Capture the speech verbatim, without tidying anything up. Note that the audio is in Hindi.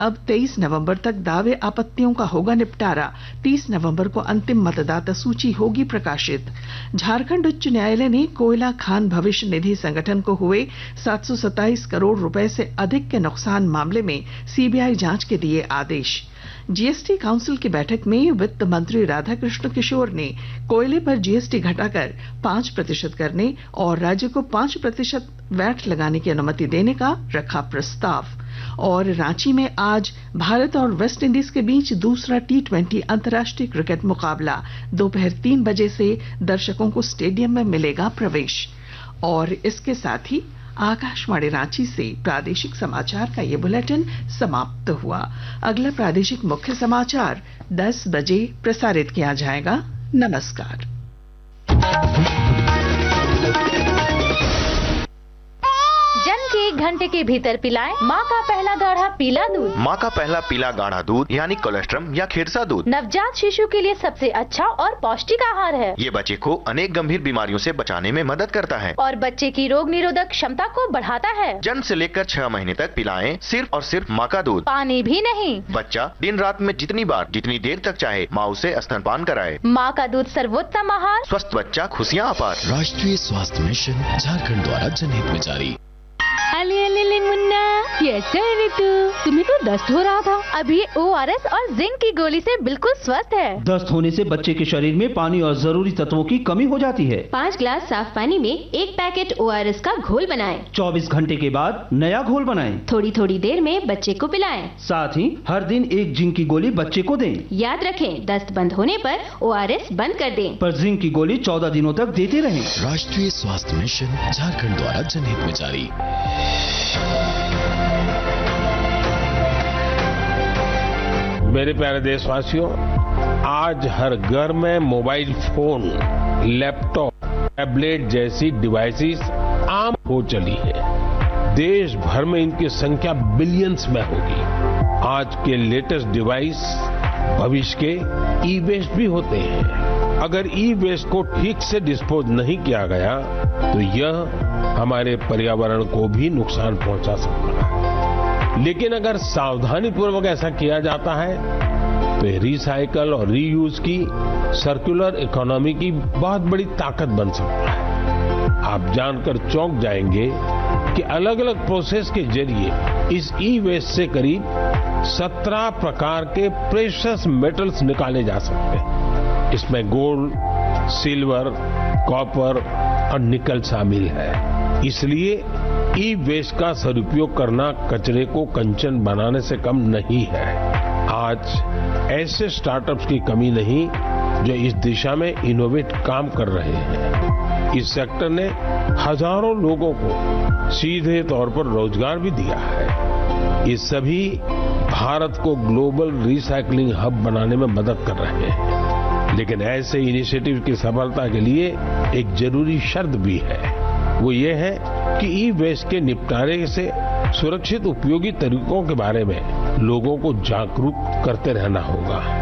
अब तेईस नवंबर तक दावे आपत्तियों का होगा निपटारा। तीस नवंबर को अंतिम मतदाता सूची होगी प्रकाशित। झारखंड उच्च न्यायालय ने कोयला खान भविष्य निधि संगठन को हुए सात सौ सत्ताईस करोड़ रुपए से अधिक के नुकसान मामले में सीबीआई जांच के दिए आदेश। जीएसटी काउंसिल की बैठक में वित्त मंत्री राधाकृष्ण किशोर ने कोयले पर जीएसटी घटाकर पांच प्रतिशत करने और राज्य को पांच प्रतिशत वैट लगाने की अनुमति देने का रखा प्रस्ताव। और रांची में आज भारत और वेस्ट इंडीज के बीच दूसरा टी ट्वेंटी अंतर्राष्ट्रीय क्रिकेट मुकाबला दोपहर तीन बजे से दर्शकों को स्टेडियम में मिलेगा प्रवेश। और इसके साथ ही आकाशवाणी रांची से प्रादेशिक समाचार का ये बुलेटिन समाप्त हुआ। अगला प्रादेशिक मुख्य समाचार दस बजे प्रसारित किया जाएगा। नमस्कार। जन्म के एक घंटे के भीतर पिलाएं माँ का पहला गाढ़ा पीला दूध। माँ का पहला पीला गाढ़ा दूध यानी कोलेस्ट्रम या खिरसा दूध नवजात शिशु के लिए सबसे अच्छा और पौष्टिक आहार है। ये बच्चे को अनेक गंभीर बीमारियों से बचाने में मदद करता है और बच्चे की रोग निरोधक क्षमता को बढ़ाता है। जन्म से लेकर छह महीने तक पिलाएं सिर्फ और सिर्फ माँ का दूध, पानी भी नहीं। बच्चा दिन रात में जितनी बार जितनी देर तक चाहे माँ उसे स्तनपान कराए। माँ का दूध सर्वोत्तम आहार, स्वस्थ बच्चा खुशियाँ अपार। राष्ट्रीय स्वास्थ्य मिशन झारखंड द्वारा जनहित में जारी। अले अले अले मुन्ना, कैसे है तू? तुम्हें तो दस्त हो रहा था, अभी ओआरएस और जिंक की गोली से बिल्कुल स्वस्थ है। दस्त होने से बच्चे के शरीर में पानी और जरूरी तत्वों की कमी हो जाती है। पाँच ग्लास साफ पानी में एक पैकेट ओआरएस का घोल बनाएं। चौबीस घंटे के बाद नया घोल बनाएं। थोड़ी थोड़ी देर में बच्चे को पिलाएं। साथ ही हर दिन एक जिंक की गोली बच्चे को दें। याद रखें, दस्त बंद होने पर ओआरएस बंद कर दें। पर जिंक की गोली चौदह दिनों तक देते रहें। राष्ट्रीय स्वास्थ्य मिशन झारखंड द्वारा जनहित में जारी। मेरे प्यारे देशवासियों, आज हर घर में मोबाइल फोन, लैपटॉप, टैबलेट जैसी डिवाइसेस आम हो चली है। देश भर में इनकी संख्या बिलियंस में होगी। आज के लेटेस्ट डिवाइस भविष्य के ई वेस्ट भी होते हैं। अगर ई वेस्ट को ठीक से डिस्पोज नहीं किया गया तो यह हमारे पर्यावरण को भी नुकसान पहुंचा सकता है। लेकिन अगर सावधानी पूर्वक ऐसा किया जाता है तो ये रिसाइकल और रीयूज की सर्कुलर इकोनॉमी की बहुत बड़ी ताकत बन सकता है। आप जानकर चौंक जाएंगे कि अलग अलग प्रोसेस के जरिए इस ई वेस्ट से करीब सत्रह प्रकार के प्रेशियस मेटल्स निकाले जा सकते हैं। इसमें गोल्ड, सिल्वर, कॉपर और निकल शामिल है। इसलिए ई वेस्ट का सदुपयोग करना कचरे को कंचन बनाने से कम नहीं है। आज ऐसे स्टार्टअप्स की कमी नहीं जो इस दिशा में इनोवेट काम कर रहे हैं। इस सेक्टर ने हजारों लोगों को सीधे तौर पर रोजगार भी दिया है। ये सभी भारत को ग्लोबल रिसाइकलिंग हब बनाने में मदद कर रहे हैं। लेकिन ऐसे इनिशिएटिव की सफलता के लिए एक जरूरी शर्त भी है। वो ये है कि ई वेस्ट के निपटारे से सुरक्षित उपयोगी तरीकों के बारे में लोगों को जागरूक करते रहना होगा।